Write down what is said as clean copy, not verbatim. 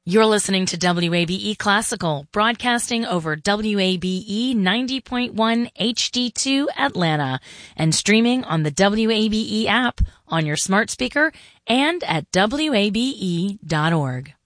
You're listening to WABE Classical, broadcasting over WABE 90.1 HD2 Atlanta and streaming on the WABE app on your smart speaker and at WABE.org.